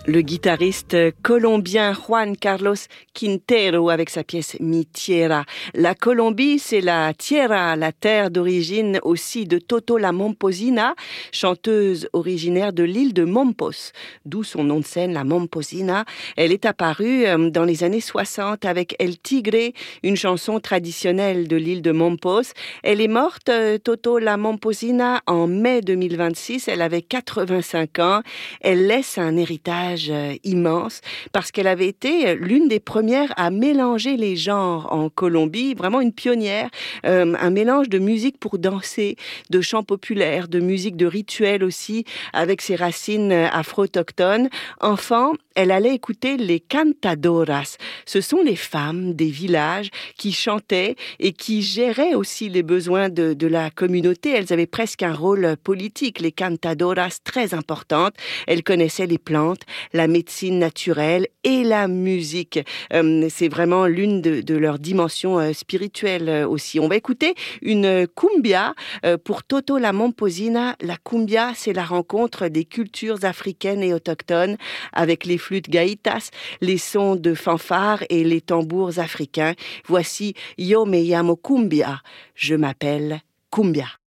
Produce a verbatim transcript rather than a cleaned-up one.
Le guitariste colombien Juan Carlos Quintero avec sa pièce Mi Tierra. La Colombie, c'est la tierra, la terre d'origine aussi de Toto La Momposina, chanteuse originaire de l'île de Mompos, d'où son nom de scène, la Momposina. Elle est apparue dans les années soixante avec El Tigre, une chanson traditionnelle de l'île de Mompos. Elle est morte, Toto La Momposina, en mai deux mille vingt-six. Elle avait quatre-vingt-cinq ans. Elle laisse un héritage immense parce qu'elle avait été l'une des premières à mélanger les genres en Colombie, vraiment une pionnière, euh, un mélange de musique pour danser, de chants populaires, de musique de rituel aussi, avec ses racines afro-autochtones. Enfant, elle allait écouter les cantadoras. Ce sont les femmes des villages qui chantaient et qui géraient aussi les besoins de, de la communauté. Elles avaient presque un rôle politique, les cantadoras, très importantes. Elles connaissaient les plantes, la médecine naturelle et la musique. Euh, c'est vraiment l'une de, de leurs dimensions euh, spirituelles euh, aussi. On va écouter une cumbia euh, pour Toto La Momposina. La cumbia, c'est la rencontre des cultures africaines et autochtones avec les flûtes gaïtas, les sons de fanfare et les tambours africains. Voici Yo me llamo cumbia, je m'appelle cumbia.